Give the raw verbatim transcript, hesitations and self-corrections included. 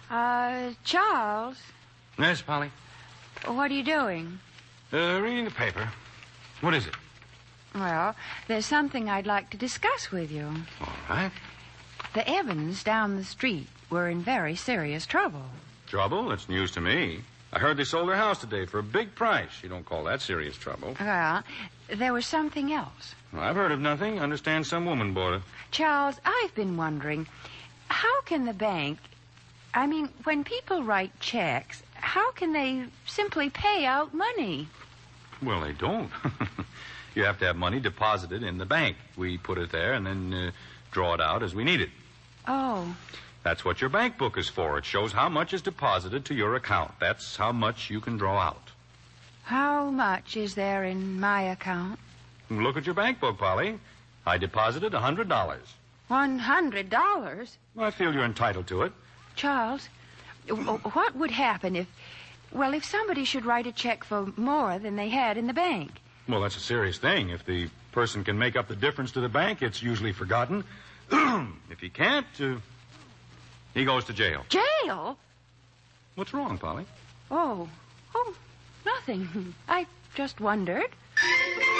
Uh, Charles, Yes, Polly? what are you doing? Uh, reading the paper. What is it? Well, there's something I'd like to discuss with you. All right. The Evans down the street were in very serious trouble. Trouble? That's news to me. I heard they sold their house today for a big price. You don't call that serious trouble. Well, there was something else. Well, I've heard of nothing. Understand some woman bought it. Charles, I've been wondering, how can the bank... I mean, when people write checks, how can they simply pay out money? Well, they don't. You have to have money deposited in the bank. We put it there and then uh, draw it out as we need it. Oh. That's what your bank book is for. It shows how much is deposited to your account. That's how much you can draw out. How much is there in my account? Look at your bank book, Polly. I deposited one hundred dollars. One hundred dollars? Well, I feel you're entitled to it. Charles, w- what would happen if... Well, if somebody should write a check for more than they had in the bank? Well, that's a serious thing. If the person can make up the difference to the bank, it's usually forgotten. If he can't, uh, he goes to jail. Jail? What's wrong, Polly? Oh. Oh, nothing. I just wondered.